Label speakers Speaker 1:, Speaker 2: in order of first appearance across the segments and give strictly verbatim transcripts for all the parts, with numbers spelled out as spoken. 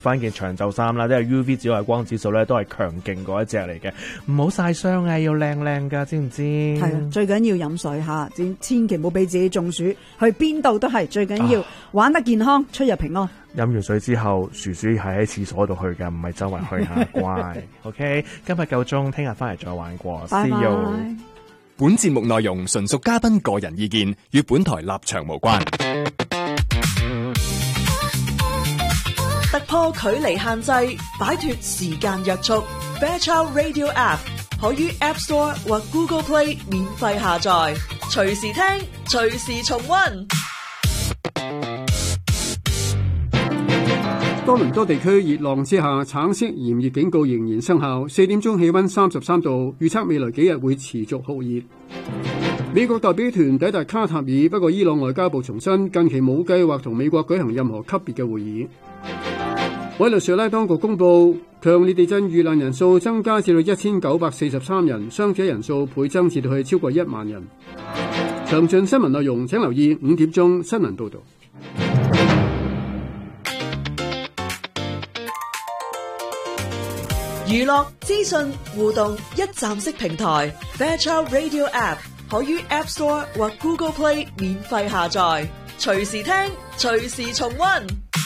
Speaker 1: 翻件長袖衫啦，即係 U V 紫外光指數咧都係強勁嗰一隻嚟嘅，唔好曬傷啊，要靚靚噶，知唔知？
Speaker 2: 係啊，最緊要飲水吓，千千祈唔好俾自己中暑，去邊度都係最緊要玩得健康，出入平安。
Speaker 1: 飲完水之後，薯薯係喺廁所度去嘅，唔係周圍去下乖。OK， 今日夠鐘，聽日翻嚟再玩過。
Speaker 2: 拜拜。
Speaker 1: See you。
Speaker 3: 本節目內容純屬嘉賓個人意見，與本台立場無關。
Speaker 4: 突破距離限制，擺脫時間約束。Fairchild Radio App 可於 App Store 或 Google Play 免費下載，隨時聽，隨時重溫。
Speaker 5: 多倫多地區熱浪之下，橙色炎熱警告仍然生效。四點鐘氣溫三十三度，預測未來幾日會持續酷熱。美國代表團抵達卡塔爾，不過伊朗外交部重申近期冇計劃同美國舉行任何級別嘅會議。委內瑞拉當局公布，強烈地震遇難人數增加至到一千九百四十三人，傷者人數倍增至到去超過一萬人。詳盡新聞內容請留意五點鐘新聞報道。
Speaker 4: 娛樂資訊互動一站式平台 Fairchild Radio App 可於 App Store 或 Google Play 免費下載，隨時聽，隨時重溫。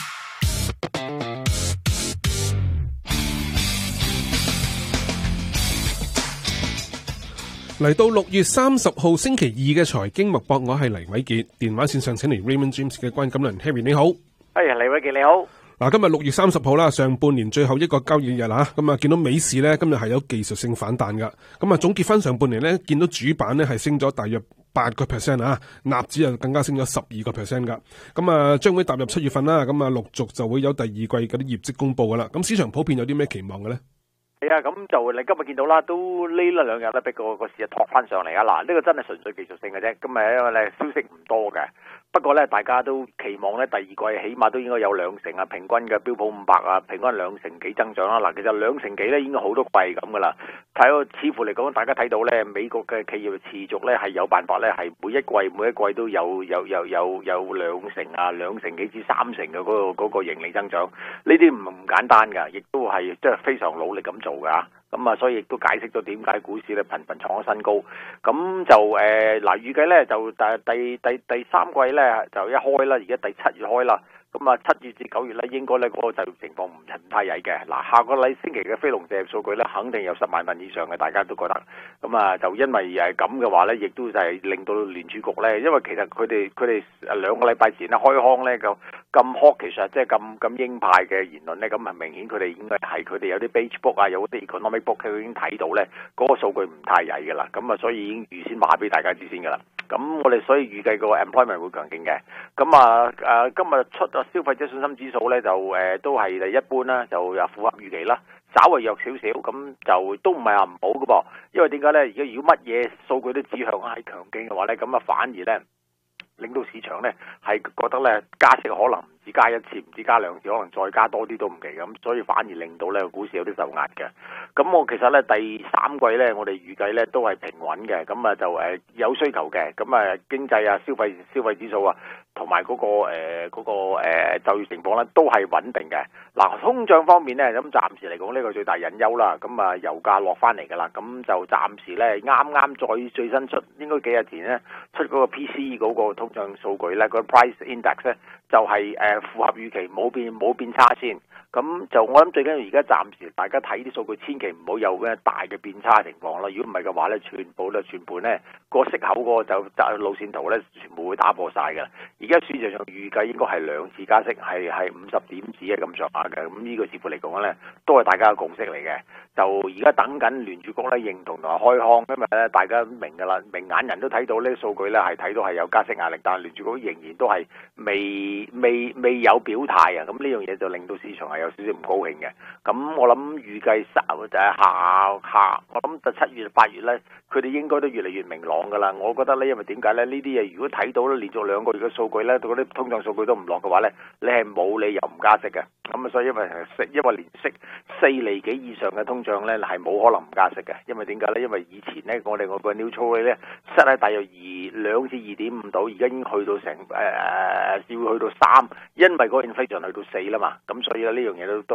Speaker 6: 嚟到六月三十號星期二嘅財經脈搏，我係黎偉傑，電話線上請嚟 Raymond James 嘅關錦麟 Harry， 你好。
Speaker 7: 係黎偉傑你好。
Speaker 6: 嗱，今日六月三十號啦，上半年最後一個交易日啦，咁啊見到美市咧今日係有技術性反彈噶，咁啊總結翻上半年咧，見到主板咧係升咗大約八個 percent 啊，納指又更加升咗十二個 percent 噶，咁啊將會踏入七月份啦，咁啊陸續就會有第二季嗰啲業績公布噶啦，咁市場普遍有啲咩期望嘅咧？
Speaker 7: 係啊，咁就你今日見到啦，都呢一兩日咧，俾個個市啊托翻上嚟啊！嗱，呢個真係純粹技術性嘅啫，咁啊因為咧消息唔多嘅，不過咧大家都期望咧第二季起碼都應該有兩成啊，平均嘅標普五百啊，平均兩成幾增長啦。嗱，其實兩成幾咧應該好多季咁噶啦。睇到似乎嚟講，大家睇到咧美國嘅企業持續咧係有辦法咧，係每一季每一季都有有有有有兩成啊，兩成幾至三成嘅嗰個嗰個盈利增長，呢啲唔唔簡單噶，亦都係即係非常努力咁做噶。咁啊，所以亦都解釋咗點解股市咧頻頻創咗新高。咁就誒嗱，預計咧就第第第第三季咧就一開啦，而家第七月開啦。咁啊，七月至九月咧，應該咧嗰個就業情況唔唔太曳嘅。嗱，下個禮星期嘅非農就業數據咧，肯定有十萬份以上嘅，大家都覺得。咁啊，就因為誒咁嘅話咧，亦都就係令到聯儲局咧，因為其實佢哋佢哋兩個禮拜前咧開腔咧就咁 hawkish 啊，即係咁咁鷹派嘅言論咧，咁係明顯佢哋應該係佢哋有啲 beige book 啊，有啲 economic book 佢已經睇到咧，嗰個數據唔太曳嘅啦。咁啊，所以已經預先話俾大家知先嘅啦。咁我哋所以預計個 employment 會強勁嘅。咁啊誒，今日出咗消費者信心指數咧，就誒、呃、都係一般啦，就又符合預期啦，稍為弱少少，咁就都唔係話唔好嘅噃。因為點解咧？而家如果乜嘢數據都指向係強勁嘅話咧，咁啊反而咧令到市場咧係覺得咧加息可能唔止加一次，唔止加兩次，可能再加多啲都唔奇咁，所以反而令到咧股市有啲受壓嘅。咁我其實咧第三季咧，我哋預計咧都係平穩嘅，咁啊就誒有需求嘅，咁啊經濟啊消費消費指數啊，同埋嗰個誒嗰、呃那個誒、呃、就業情況咧都係穩定嘅。嗱，通脹方面咧，咁暫時嚟講呢個最大隱憂啦。咁啊油價落翻嚟㗎啦，咁就暫時咧啱啱再最新出，應該幾日前咧出嗰個 P C E 嗰個通脹數據咧，嗰個 Price Index 咧就係、是、誒、呃、符合預期，冇變冇變差先。咁就我諗最緊要而家暫時大家睇啲數據，千祈唔好有咩大嘅變差情況啦。如果唔係嘅話咧，全部咧全盤咧個息口嗰個就就路線圖咧全部會打破晒㗎。而家市場上預計應該係兩次加息，係係五十點子嘅咁上下嘅。咁呢個似乎嚟講咧，都係大家嘅共識嚟嘅。就而家等緊聯儲局咧認同同埋開腔，因為咧大家明㗎啦，明眼人都睇到呢啲數據咧係睇到係有加息壓力，但係聯儲局仍然都係未未未有表態啊。咁呢樣嘢就令到市場係有少少唔高興嘅。咁我諗預計十就係下下，我諗就七月八月咧，佢哋應該都越嚟越明朗㗎啦。我覺得咧，因為點解咧？呢啲嘢如果睇到咧連續兩個月嘅數據咧，到嗰啲通脹數據都唔落嘅話咧，你係冇理由唔加息嘅。咁啊，所以因為息因為連息四厘幾以上嘅通脹咧，係冇可能唔加息嘅。因為點解咧？因為以前咧，我哋我個 neutral rate 咧，息喺大約二兩至二點五度，而家已經去到成誒、呃，要去到到三，因為嗰個 inflation 去到四啦嘛，咁所以咧呢樣嘢都都